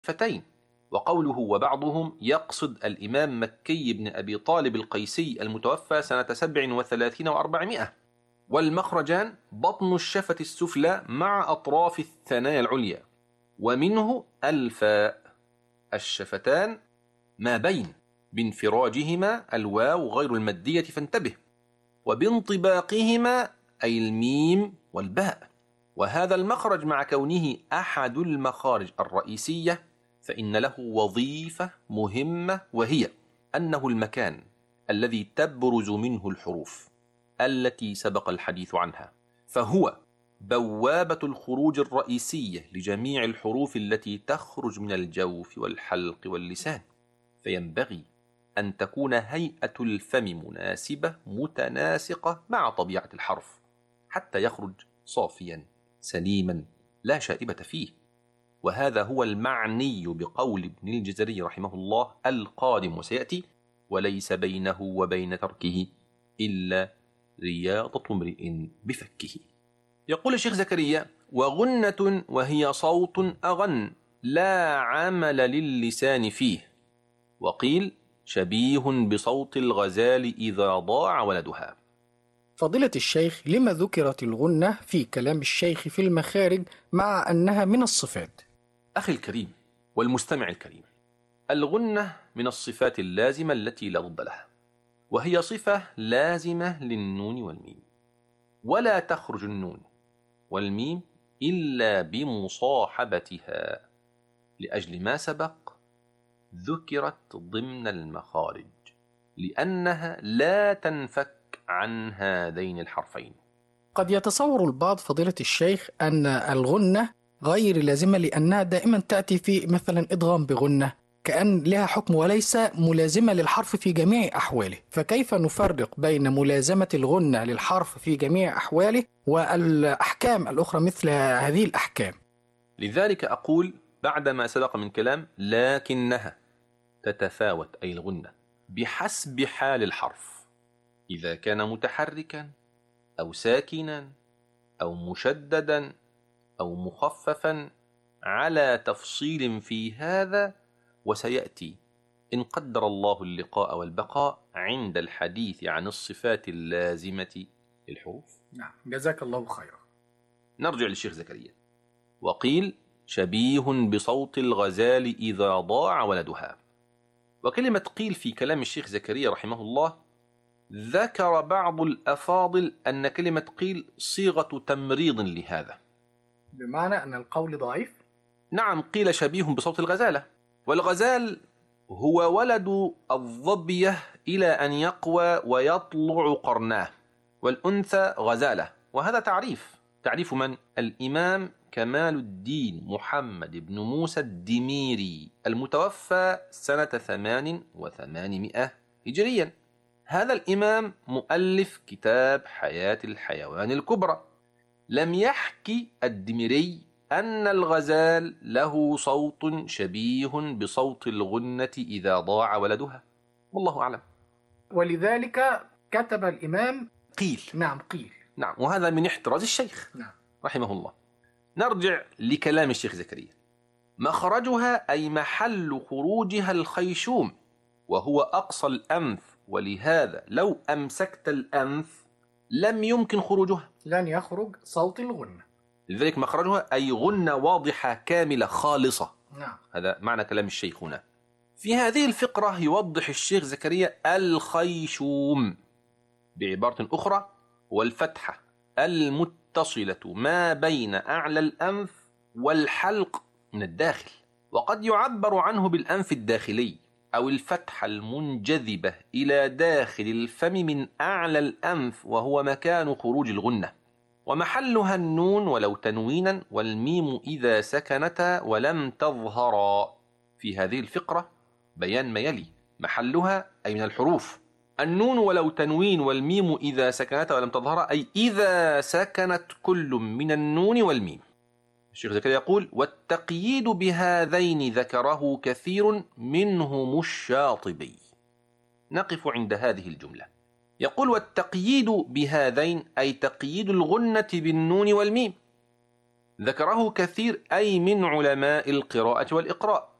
الشفتين. وقوله وبعضهم يقصد الإمام مكي بن أبي طالب القيسي المتوفى سنة 37 و400. والمخرجان بطن الشفة السفلى مع أطراف الثنايا العليا، ومنه الفاء. الشفتان ما بين بانفراجهما الواو غير المادية فانتبه، وبانطباقهما أي الميم والباء. وهذا المخرج مع كونه أحد المخارج الرئيسية فإن له وظيفة مهمة، وهي أنه المكان الذي تبرز منه الحروف التي سبق الحديث عنها، فهو بوابة الخروج الرئيسية لجميع الحروف التي تخرج من الجوف والحلق واللسان. فينبغي أن تكون هيئة الفم مناسبة متناسقة مع طبيعة الحرف حتى يخرج صافيا سليما لا شائبة فيه. وهذا هو المعني بقول ابن الجزري رحمه الله القادم وسيأتي: وليس بينه وبين تركه إلا رياضة امرئ بفكه. يقول الشيخ زكريا: وغنة وهي صوت أغن لا عمل للسان فيه. وقيل شبيه بصوت الغزال إذا ضاع ولدها. فضيلة الشيخ، لما ذكرت الغنة في كلام الشيخ في المخارج مع أنها من الصفات؟ أخي الكريم والمستمع الكريم، الغنة من الصفات اللازمة التي لا ضد لها، وهي صفة لازمة للنون والميم، ولا تخرج النون والميم إلا بمصاحبتها، لأجل ما سبق ذكرت ضمن المخارج، لأنها لا تنفك عن هذين الحرفين. قد يتصور البعض فضيلة الشيخ أن الغنة غير لازمة لأنها دائما تأتي في مثلا إدغام بغنة، كأن لها حكم وليس ملازمة للحرف في جميع أحواله، فكيف نفرق بين ملازمة الغنة للحرف في جميع أحواله والأحكام الأخرى مثل هذه الأحكام؟ لذلك أقول بعدما سبق من كلام لكنها تتفاوت أي الغنة بحسب حال الحرف، إذا كان متحركا أو ساكنا أو مشددا أو مخففا، على تفصيل في هذا وسيأتي إن قدر الله اللقاء والبقاء عند الحديث عن الصفات اللازمة للحروف. نعم، جزاك الله خيرا. نرجع للشيخ زكريا: وقيل شبيه بصوت الغزال إذا ضاع ولدها. وكلمة قيل في كلام الشيخ زكريا رحمه الله ذكر بعض الأفاضل أن كلمة قيل صيغة تمريض لهذا، بمعنى أن القول ضعيف؟ نعم، قيل شبيه بصوت الغزالة، والغزال هو ولد الظبية إلى أن يقوى ويطلع قرناه، والأنثى غزالة. وهذا تعريف من؟ الإمام كمال الدين محمد بن موسى الدميري المتوفى سنة 8 و800 هجريا. هذا الإمام مؤلف كتاب حياة الحيوان الكبرى. لم يحكي الدميري أن الغزال له صوت شبيه بصوت الغنة إذا ضاع ولدها، والله أعلم. ولذلك كتب الإمام قيل. نعم، قيل. نعم، وهذا من احتراز الشيخ نعم رحمه الله. نرجع لكلام الشيخ زكريا: مخرجها أي محل خروجها الخيشوم، وهو أقصى الأنف، ولهذا لو أمسكت الأنف لم يمكن خروجها، لن يخرج صوت الغنة. لذلك مخرجها أي غنة واضحة كاملة خالصة. نعم، هذا معنى كلام الشيخ هنا. في هذه الفقرة يوضح الشيخ زكريا الخيشوم بعبارة أخرى: والفتحة المتصلة ما بين أعلى الأنف والحلق من الداخل، وقد يعبر عنه بالأنف الداخلي، أو الفتحة المنجذبة إلى داخل الفم من أعلى الأنف، وهو مكان خروج الغنة، ومحلها النون ولو تنوينا والميم إذا سكنتا ولم تظهرا. في هذه الفقرة بيان ما يلي: محلها أي من الحروف النون ولو تنوين والميم إذا سكنتا ولم تظهرا، أي إذا سكنت كل من النون والميم. الشيخ زكريا يقول: والتقييد بهذين ذكره كثير منهم الشاطبي. نقف عند هذه الجملة. يقول: والتقييد بهذين أي تقييد الغنة بالنون والميم، ذكره كثير أي من علماء القراءة والإقراء،